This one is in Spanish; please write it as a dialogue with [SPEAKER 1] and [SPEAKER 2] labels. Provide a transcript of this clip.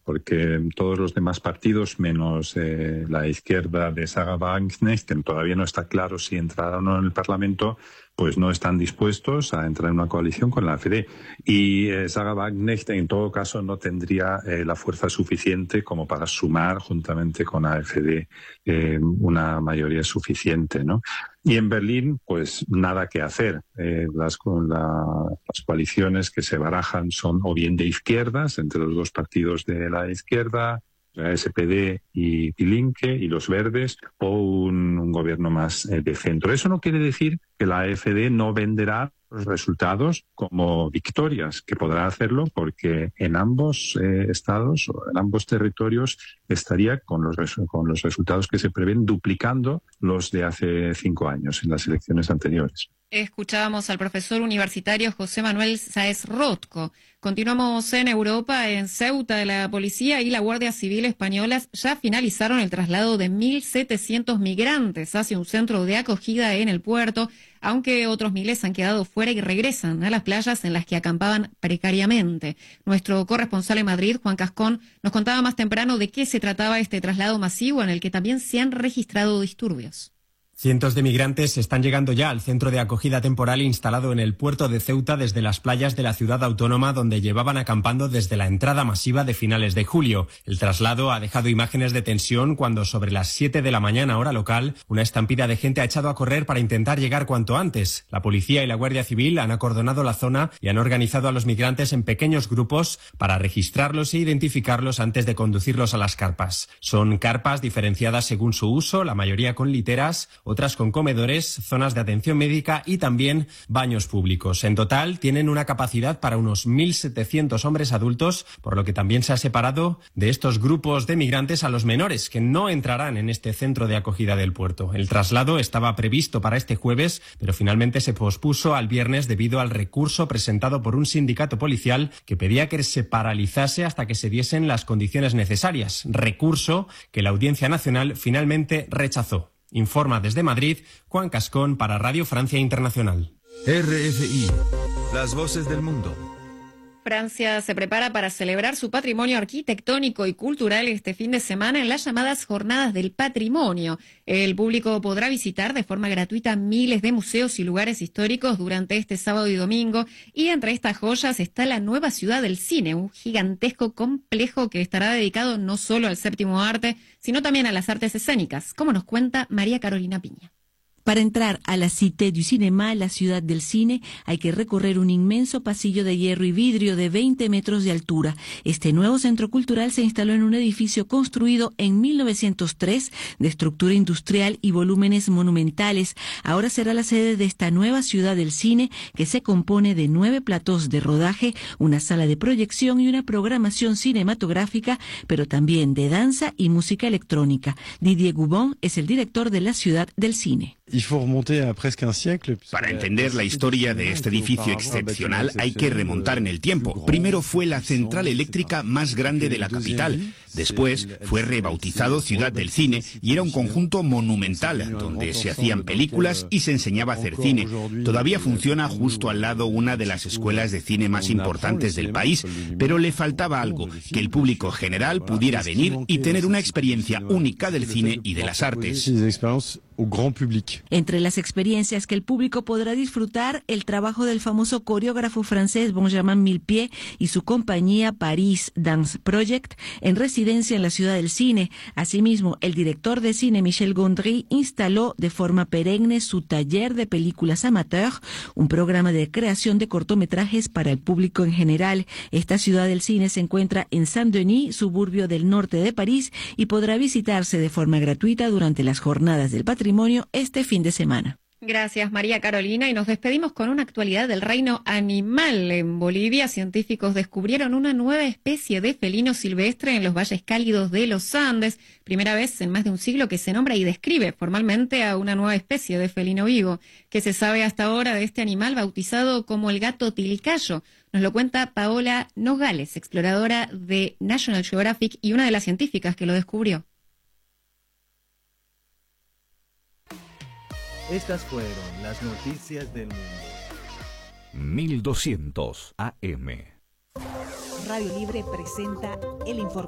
[SPEAKER 1] porque todos los demás partidos, menos la izquierda de Sarah Wagenknecht, todavía no está claro si entrará o no en el Parlamento, pues no están dispuestos a entrar en una coalición con la AfD. Y Sarah Wagenknecht, en todo caso, no tendría la fuerza suficiente como para sumar, juntamente con la AfD, una mayoría suficiente, ¿no? Y en Berlín, pues nada que hacer. Las coaliciones que se barajan son o bien de izquierdas, entre los dos partidos de la izquierda, la SPD y Die Linke y los Verdes, o un gobierno más de centro. Eso no quiere decir que la AfD no venderá los resultados como victorias, que podrá hacerlo porque en ambos estados o en ambos territorios estaría con los resultados que se prevén duplicando los de hace 5 años en las elecciones anteriores.
[SPEAKER 2] Escuchábamos al profesor universitario José Manuel Sáez Rotko. Continuamos en Europa. En Ceuta, la policía y la Guardia Civil españolas ya finalizaron el traslado de 1.700 migrantes hacia un centro de acogida en el puerto, aunque otros miles han quedado fuera y regresan a las playas en las que acampaban precariamente. Nuestro corresponsal en Madrid, Juan Cascón, nos contaba más temprano de qué se trataba este traslado masivo en el que también se han registrado disturbios.
[SPEAKER 3] Cientos de migrantes están llegando ya al centro de acogida temporal instalado en el puerto de Ceuta desde las playas de la ciudad autónoma donde llevaban acampando desde la entrada masiva de finales de julio. El traslado ha dejado imágenes de tensión cuando sobre las 7 de la mañana hora local una estampida de gente ha echado a correr para intentar llegar cuanto antes. La policía y la Guardia Civil han acordonado la zona y han organizado a los migrantes en pequeños grupos para registrarlos e identificarlos antes de conducirlos a las carpas. Son carpas diferenciadas según su uso, la mayoría con literas, otras con comedores, zonas de atención médica y también baños públicos. En total tienen una capacidad para unos 1.700 hombres adultos, por lo que también se ha separado de estos grupos de migrantes a los menores, que no entrarán en este centro de acogida del puerto. El traslado estaba previsto para este jueves, pero finalmente se pospuso al viernes debido al recurso presentado por un sindicato policial que pedía que se paralizase hasta que se diesen las condiciones necesarias. Recurso que la Audiencia Nacional finalmente rechazó. Informa desde Madrid, Juan Cascón para Radio Francia Internacional.
[SPEAKER 4] RFI, las voces del mundo.
[SPEAKER 2] Francia se prepara para celebrar su patrimonio arquitectónico y cultural este fin de semana en las llamadas Jornadas del Patrimonio. El público podrá visitar de forma gratuita miles de museos y lugares históricos durante este sábado y domingo. Y entre estas joyas está la nueva Ciudad del Cine, un gigantesco complejo que estará dedicado no solo al séptimo arte, sino también a las artes escénicas, como nos cuenta María Carolina Piña.
[SPEAKER 5] Para entrar a la Cité du Cinéma, la ciudad del cine, hay que recorrer un inmenso pasillo de hierro y vidrio de 20 metros de altura. Este nuevo centro cultural se instaló en un edificio construido en 1903 de estructura industrial y volúmenes monumentales. Ahora será la sede de esta nueva ciudad del cine, que se compone de 9 platós de rodaje, una sala de proyección y una programación cinematográfica, pero también de danza y música electrónica. Didier Goubon es el director de la ciudad del cine.
[SPEAKER 6] Para entender la historia de este edificio excepcional hay que remontar en el tiempo. Primero fue la central eléctrica más grande de la capital. Después fue rebautizado Ciudad del Cine y era un conjunto monumental donde se hacían películas y se enseñaba a hacer cine. Todavía funciona justo al lado una de las escuelas de cine más importantes del país, pero le faltaba algo, que el público general pudiera venir y tener una experiencia única del cine y de las artes.
[SPEAKER 5] Entre las experiencias que el público podrá disfrutar, el trabajo del famoso coreógrafo francés Benjamin Millepied y su compañía Paris Dance Project en residencia en la Ciudad del Cine. Asimismo, el director de cine Michel Gondry instaló de forma perenne su taller de películas amateur, un programa de creación de cortometrajes para el público en general. Esta Ciudad del Cine se encuentra en Saint-Denis, suburbio del norte de París, y podrá visitarse de forma gratuita durante las Jornadas del Patrimonio este fin de semana.
[SPEAKER 2] Gracias, María Carolina, y nos despedimos con una actualidad del reino animal. En Bolivia, científicos descubrieron una nueva especie de felino silvestre en los valles cálidos de los Andes. Primera vez en más de un siglo que se nombra y describe formalmente a una nueva especie de felino vivo. ¿Qué se sabe hasta ahora de este animal bautizado como el gato tilcayo? Nos lo cuenta Paola Nogales, exploradora de National Geographic y una de las científicas que lo descubrió.
[SPEAKER 7] Estas fueron las noticias del mundo.
[SPEAKER 4] 1200 AM.
[SPEAKER 8] Radio Libre presenta el informe.